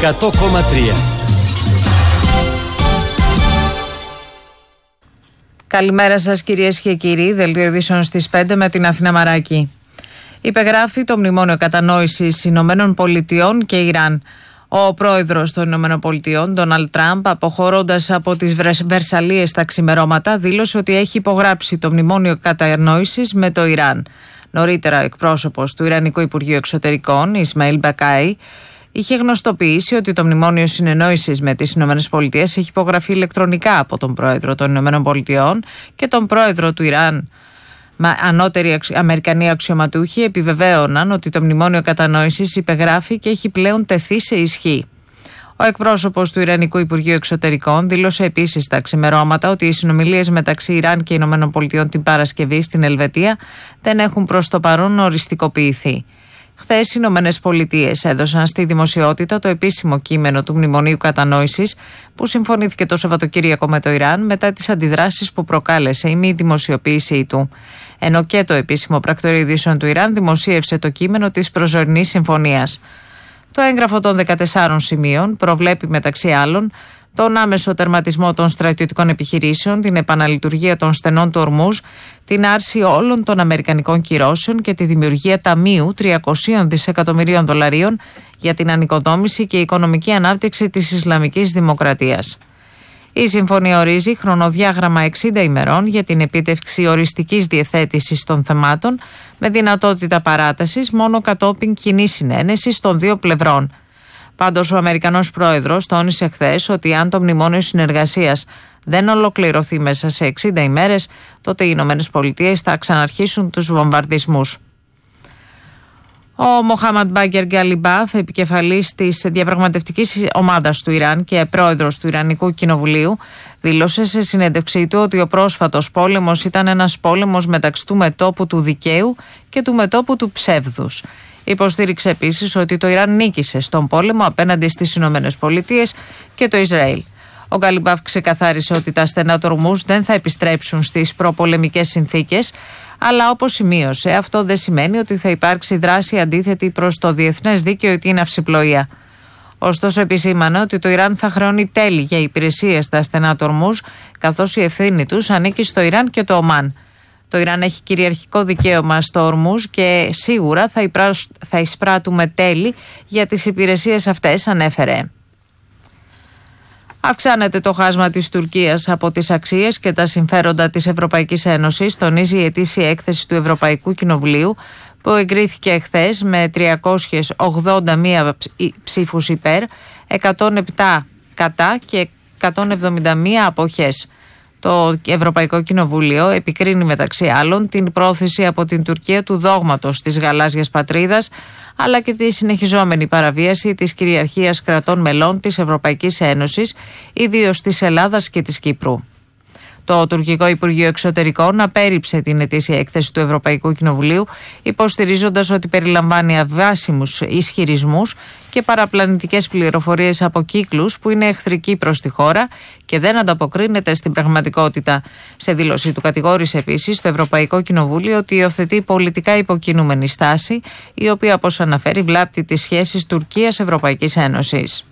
100,3. Καλημέρα σας κυρίες και κύριοι, δελτίο ειδήσεων στις 5 με την Αθήνα Μαράκη. Υπεγράφει το Μνημόνιο Κατανόησης Ηνωμένων Πολιτειών και Ιράν. Ο πρόεδρος των Ηνωμένων Πολιτειών, Ντόναλντ Τραμπ, αποχωρώντας από τις Βερσαλίες τα ξημερώματα, δήλωσε ότι έχει υπογράψει το Μνημόνιο Κατανόησης με το Ιράν. Νωρίτερα, ο εκπρόσωπος του Ιρανικού Υπουργείου Εξωτερικών, Ισμαήλ Μπακάι, είχε γνωστοποιήσει ότι το Μνημόνιο Συνεννόησης με τις ΗΠΑ έχει υπογραφεί ηλεκτρονικά από τον πρόεδρο των ΗΠΑ και τον πρόεδρο του Ιράν. Ανώτεροι Αμερικανοί αξιωματούχοι επιβεβαίωναν ότι το Μνημόνιο Κατανόησης υπεγράφει και έχει πλέον τεθεί σε ισχύ. Ο εκπρόσωπος του Ιρανικού Υπουργείου Εξωτερικών δήλωσε επίσης τα ξημερώματα ότι οι συνομιλίες μεταξύ Ιράν και ΗΠΑ την Παρασκευή στην Ελβετία δεν έχουν προς το παρόν οριστικοποιηθεί. Χθες οι ΗΠΑ έδωσαν στη δημοσιότητα το επίσημο κείμενο του Μνημονίου Κατανόησης που συμφωνήθηκε το Σαββατοκύριακο με το Ιράν μετά τις αντιδράσεις που προκάλεσε η μη δημοσιοποίησή του. Ενώ και το επίσημο πρακτορείο ειδήσεων του Ιράν δημοσίευσε το κείμενο της προσωρινής συμφωνίας. Το έγγραφο των 14 σημείων προβλέπει μεταξύ άλλων τον άμεσο τερματισμό των στρατιωτικών επιχειρήσεων, την επαναλειτουργία των στενών του Ορμούζ, την άρση όλων των αμερικανικών κυρώσεων και τη δημιουργία ταμείου 300 δισεκατομμυρίων δολαρίων για την ανοικοδόμηση και οικονομική ανάπτυξη της Ισλαμικής Δημοκρατίας. Η συμφωνία ορίζει χρονοδιάγραμμα 60 ημερών για την επίτευξη οριστικής διευθέτησης των θεμάτων με δυνατότητα παράτασης μόνο κατόπιν κοινής συνένεσης των δύο πλευρών. Πάντως, ο Αμερικανός πρόεδρος τόνισε χθες ότι αν το μνημόνιο συνεργασίας δεν ολοκληρωθεί μέσα σε 60 ημέρες, τότε οι Ηνωμένες Πολιτείες θα ξαναρχίσουν τους βομβαρδισμούς. Ο Μοχάμαντ Μπάγκερ Γκαλιμπάφ, επικεφαλής της διαπραγματευτικής ομάδας του Ιράν και πρόεδρος του Ιρανικού Κοινοβουλίου, δήλωσε σε συνέντευξή του ότι ο πρόσφατος πόλεμος ήταν ένας πόλεμος μεταξύ του μετώπου του δικαίου και του μετώπου του ψεύδους. Υποστήριξε επίσης ότι το Ιράν νίκησε στον πόλεμο απέναντι στις Ηνωμένες Πολιτείες και το Ισραήλ. Ο Γκαλιμπάφ ξεκαθάρισε ότι τα στενά του Ορμούζ δεν θα επιστρέψουν στις προπολεμικές συνθήκες, αλλά όπως σημείωσε, αυτό δεν σημαίνει ότι θα υπάρξει δράση αντίθετη προς το διεθνές δίκαιο ή την αυσιπλοεία. Ωστόσο, επισήμανε ότι το Ιράν θα χρεώνει τέλη για υπηρεσίες στα στενά του Ορμούζ, καθώς η ευθύνη τους ανήκει στο Ιράν και το Ομάν. Το Ιράν έχει κυριαρχικό δικαίωμα στο Ορμούζ και σίγουρα θα εισπράττουμε τέλη για τις υπηρεσίες αυτές, ανέφερε. Αυξάνεται το χάσμα της Τουρκίας από τις αξίες και τα συμφέροντα της Ευρωπαϊκής Ένωσης, τονίζει η ετήσια έκθεση του Ευρωπαϊκού Κοινοβουλίου που εγκρίθηκε χθες με 381 ψήφους υπέρ, 107 κατά και 171 αποχές. Το Ευρωπαϊκό Κοινοβούλιο επικρίνει μεταξύ άλλων την πρόθεση από την Τουρκία του δόγματος της γαλάζιας πατρίδας, αλλά και τη συνεχιζόμενη παραβίαση της κυριαρχίας κρατών μελών της Ευρωπαϊκής Ένωσης, ιδίως της Ελλάδας και της Κύπρου. Το Τουρκικό Υπουργείο Εξωτερικών απέρριψε την ετήσια έκθεση του Ευρωπαϊκού Κοινοβουλίου, υποστηρίζοντας ότι περιλαμβάνει αβάσιμους ισχυρισμούς και παραπλανητικές πληροφορίες από κύκλους που είναι εχθρικοί προς τη χώρα και δεν ανταποκρίνεται στην πραγματικότητα. Σε δήλωσή του κατηγόρησε επίσης το Ευρωπαϊκό Κοινοβούλιο ότι υιοθετεί πολιτικά υποκινούμενη στάση, η οποία, όπως αναφέρει, βλάπτει τις σχέσεις Τουρκίας-Ευρωπαϊκής Ένωσης.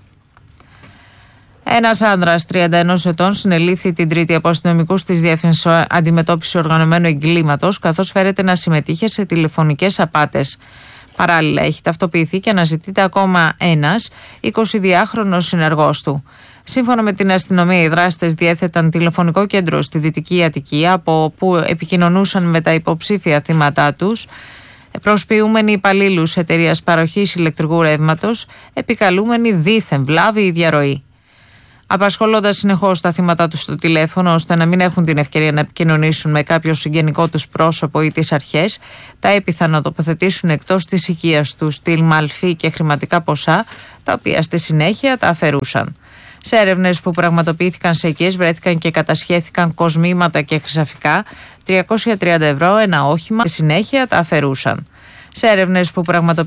Ένας άνδρας 31 ετών συνελήφθη την Τρίτη από αστυνομικούς της Διεύθυνσης Αντιμετώπισης Οργανωμένου Εγκλήματος, καθώς φέρεται να συμμετείχε σε τηλεφωνικές απάτες. Παράλληλα, έχει ταυτοποιηθεί και αναζητείται ακόμα ένας 22χρονος συνεργός του. Σύμφωνα με την αστυνομία, οι δράστες διέθεταν τηλεφωνικό κέντρο στη Δυτική Αττική, από όπου επικοινωνούσαν με τα υποψήφια θύματά τους, προσποιούμενοι υπαλλήλους εταιρείας παροχής ηλεκτρικού ρεύματος, επικαλούμενοι δίθεν βλάβη ή διαρροή. Απασχολώντας συνεχώς τα θύματα τους στο τηλέφωνο ώστε να μην έχουν την ευκαιρία να επικοινωνήσουν με κάποιο συγγενικό τους πρόσωπο ή τις αρχές, τα έπειθαν να τοποθετήσουν εκτός της οικίας τους στυλ αλφή και χρηματικά ποσά, τα οποία στη συνέχεια τα αφαιρούσαν. Σε έρευνες που πραγματοποιήθηκαν σε οικίες βρέθηκαν και κατασχέθηκαν κοσμήματα και χρυσαφικά, 330 ευρώ, ένα όχημα, στη συνέχεια τα αφαιρούσαν. Σε έρευνες που πραγματοποιήθηκαν